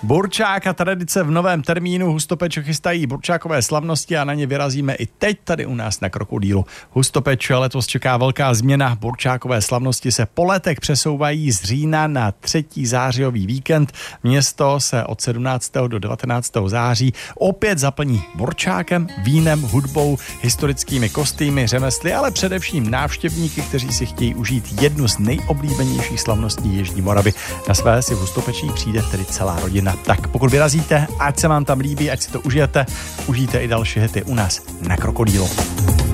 Burčák a tradice v novém termínu. Hustopeč chystají burčákové slavnosti a na ně vyrazíme i teď tady u nás na Krokodýlu. Hustopeč letos čeká velká změna. Burčákové slavnosti se po letech přesouvají z října na 3. zářijový víkend. Město se od 17. do 19. září opět zaplní burčákem, vínem, hudbou, historickými kostýmy, řemesly, ale především návštěvníky, kteří si chtějí užít jednu z nejoblíbenějších slavností Jižní Moravy. Na své si v Hustopečí přijde tedy celá rodina. Tak pokud vyrazíte, ať se vám tam líbí, ať si to užijete, užijte i další hity u nás na Krokodýlu.